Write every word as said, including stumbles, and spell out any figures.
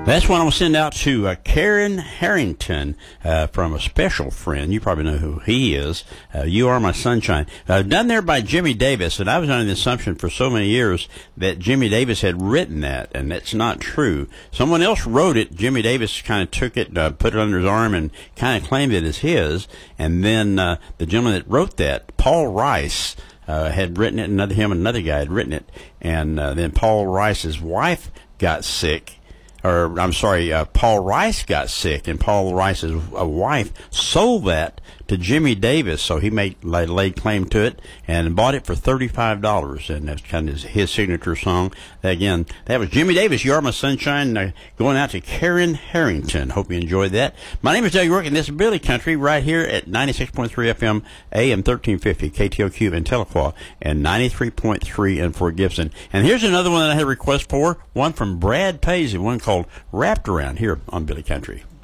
That's one I'm going to send out to uh, Karen Harrington uh, from a special friend. You probably know who he is. Uh, you Are My Sunshine. Uh, done there by Jimmy Davis, and I was under the assumption for so many years that Jimmy Davis had written that, and that's not true. Someone else wrote it. Jimmy Davis kind of took it, uh, put it under his arm, and kind of claimed it as his. And then uh, the gentleman that wrote that, Paul Rice, uh, had written it. Another him and another guy had written it. And uh, then Paul Rice's wife got sick. Or, I'm sorry, uh, Paul Rice got sick, and Paul Rice's uh, wife sold that to Jimmy Davis, so he made laid, laid claim to it and bought it for thirty-five dollars, and that's kind of his, his signature song. Again, that was Jimmy Davis, You Are My Sunshine, uh, going out to Karen Harrington. Hope you enjoyed that. My name is Doug York, and this is Billy Country right here at ninety-six point three F M, A M thirteen fifty, K T O Q in Tahlequah, and ninety-three point three in Fort Gibson. And here's another one that I had a request for, one from Brad Paisley, one called Wrapped Around, here on Billy Country.